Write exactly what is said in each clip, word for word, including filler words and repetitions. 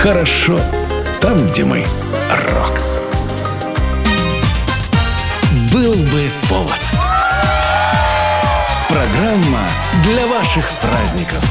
хорошо там, где мы. Рокс. Был бы повод. Программа для ваших праздников.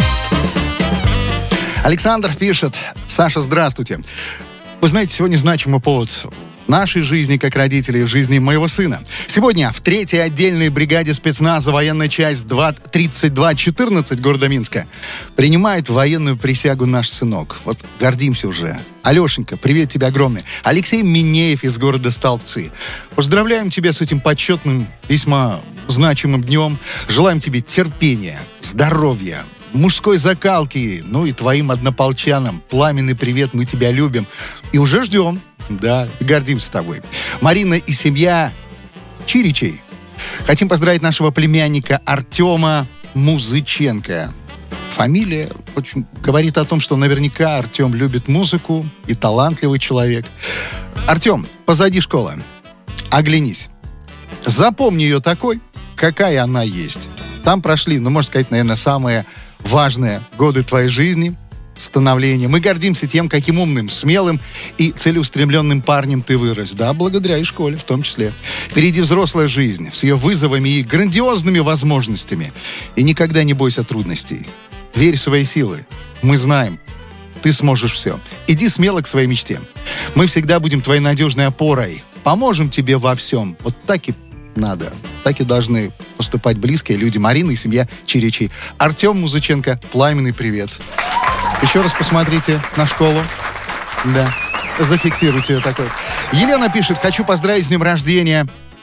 Александр пишет: Саша, здравствуйте. Вы знаете, сегодня значимый повод в нашей жизни, как родителей, в жизни моего сына. Сегодня в третьей отдельной бригаде спецназа военная часть тридцать два четырнадцать города Минска принимает военную присягу наш сынок. Вот гордимся уже. Алешенька, привет тебе огромный. Алексей Минеев из города Столбцы. Поздравляем тебя с этим почетным, весьма значимым днем. Желаем тебе терпения, здоровья, мужской закалки, ну и твоим однополчанам пламенный привет, мы тебя любим. И уже ждем, да, гордимся тобой. Марина и семья Чиричей. Хотим поздравить нашего племянника Артема Музыченко. Фамилия очень говорит о том, что наверняка Артем любит музыку и талантливый человек. Артем, позади школа. Оглянись. Запомни ее такой, какая она есть. Там прошли, ну, можно сказать, наверное, самые важные годы твоей жизни, становления. Мы гордимся тем, каким умным, смелым и целеустремленным парнем ты вырос. Да, благодаря и школе в том числе. Впереди взрослая жизнь с ее вызовами и грандиозными возможностями. И никогда не бойся трудностей. Верь в свои силы. Мы знаем, ты сможешь все. Иди смело к своей мечте. Мы всегда будем твоей надежной опорой. Поможем тебе во всем. Вот так и надо. Так и должны поступать близкие люди. Марина и семья Чиричей. Артем Музыченко, пламенный привет. Еще раз посмотрите на школу. Да, зафиксируйте ее такой. Елена пишет: хочу поздравить с днем рождения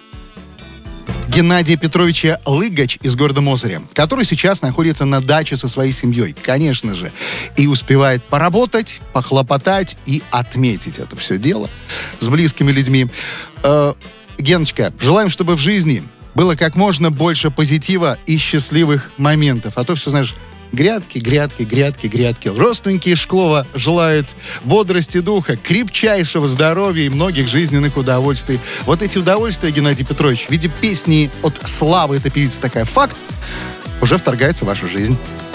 Геннадия Петровича Лыгач из города Мозыря, который сейчас находится на даче со своей семьей, конечно же, и успевает поработать, похлопотать и отметить это все дело с близкими людьми. Э, Геночка, желаем, чтобы в жизни было как можно больше позитива и счастливых моментов. А то все, знаешь, грядки, грядки, грядки, грядки. Родственники Шклова желают бодрости духа, крепчайшего здоровья и многих жизненных удовольствий. Вот эти удовольствия, Геннадий Петрович, в виде песни от Славы, это певица такая, «Факт», уже вторгается в вашу жизнь.